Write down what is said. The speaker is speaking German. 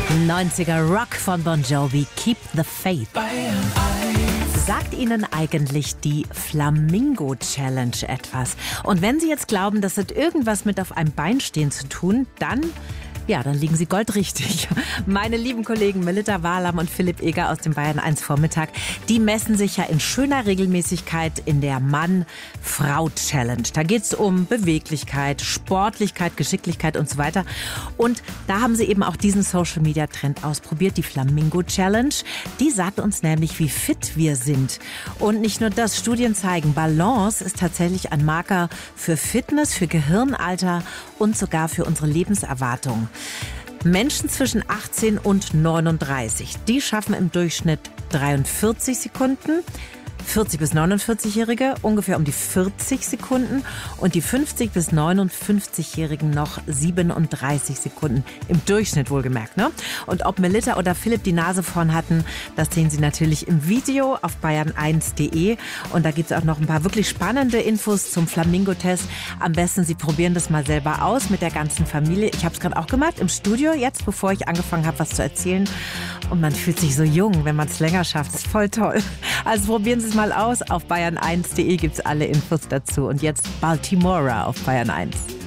90er Rock von Bon Jovi, Keep the Faith. Sagt Ihnen eigentlich die Flamingo Challenge etwas? Und wenn Sie jetzt glauben, das hat irgendwas mit auf einem Bein stehen zu tun, dann liegen Sie goldrichtig. Meine lieben Kollegen Melitta Wahlam und Philipp Eger aus dem Bayern 1 Vormittag, die messen sich ja in schöner Regelmäßigkeit in der Mann-Frau-Challenge. Da geht es um Beweglichkeit, Sportlichkeit, Geschicklichkeit und so weiter. Und da haben sie eben auch diesen Social-Media-Trend ausprobiert, die Flamingo Challenge. Die sagt uns nämlich, wie fit wir sind. Und nicht nur das, Studien zeigen, Balance ist tatsächlich ein Marker für Fitness, für Gehirnalter und sogar für unsere Lebenserwartung. Menschen zwischen 18 und 39, die schaffen im Durchschnitt 43 Sekunden. 40- bis 49-Jährige ungefähr um die 40 Sekunden und die 50- bis 59-Jährigen noch 37 Sekunden im Durchschnitt wohlgemerkt, ne? Und ob Melitta oder Philipp die Nase vorn hatten, das sehen Sie natürlich im Video auf bayern1.de und da gibt es auch noch ein paar wirklich spannende Infos zum Flamingo-Test. Am besten Sie probieren das mal selber aus mit der ganzen Familie. Ich habe es gerade auch gemacht im Studio jetzt, bevor ich angefangen habe, was zu erzählen und man fühlt sich so jung, wenn man es länger schafft. Das ist voll toll. Also probieren Sie es mal aus. Auf bayern1.de gibt es alle Infos dazu. Und jetzt Baltimora auf Bayern 1.